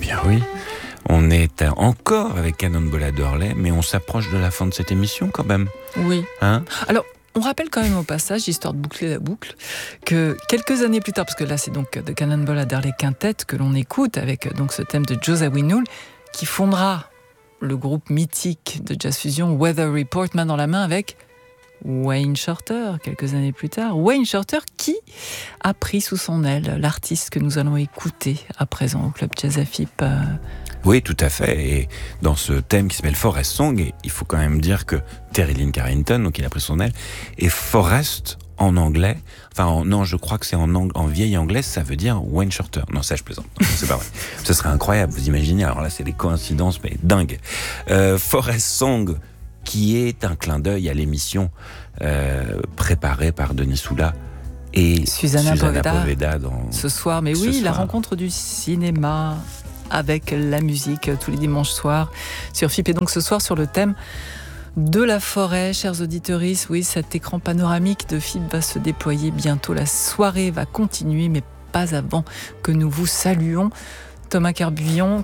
bien oui. On est encore avec Cannonball Adderley, mais on s'approche de la fin de cette émission quand même. Oui. Hein ? Alors, on rappelle quand même au passage, histoire de boucler la boucle, que quelques années plus tard, parce que là c'est donc de Cannonball Adderley Quintet que l'on écoute avec donc ce thème de Joe Zawinul, qui fondera le groupe mythique de jazz fusion Weather Report main dans la main avec Wayne Shorter, quelques années plus tard. Wayne Shorter qui a pris sous son aile l'artiste que nous allons écouter à présent au Club Jazz AFIP. Oui, tout à fait. Et dans ce thème qui s'appelle Forest Song, il faut quand même dire que Terry Lynn Carrington, donc il a pris son aile, et Forest en anglais, non, je crois que c'est en vieil anglais, ça veut dire Wayne Shorter. Non, ça je plaisante, non, c'est pas vrai. Ce serait incroyable, vous imaginez, alors là c'est des coïncidences, mais dingue. Forest Song, qui est un clin d'œil à l'émission préparée par Denis Soula et Susanna Poveda ce soir. Mais oui, la rencontre du cinéma avec la musique tous les dimanches soirs sur FIP. Et donc ce soir sur le thème de la forêt, chers auditeurs, oui, cet écran panoramique de FIP va se déployer bientôt. La soirée va continuer, mais pas avant que nous vous saluons. Thomas Curbillon,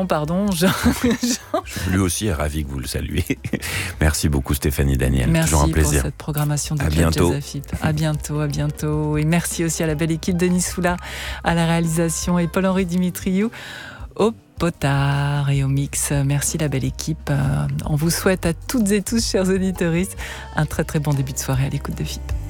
Lui aussi est ravi que vous le saluiez. Merci beaucoup Stéphanie Daniel. Merci toujours un plaisir. pour cette programmation de Club Jazz AFIP. À bientôt. Et merci aussi à la belle équipe Denis Soula à la réalisation et Paul-Henri Dimitriou au potard et au mix. Merci la belle équipe. On vous souhaite à toutes et tous, chers auditeurs, un très très bon début de soirée à l'écoute de FIP.